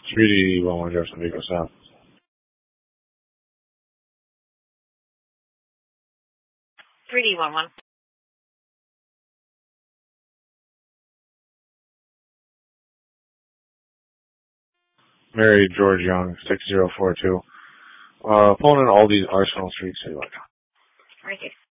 3D11 Jefferson Vigo South. Three D11. Mary George Young, 6042. Pulling in all these Arsenal Street, City Light. Right here.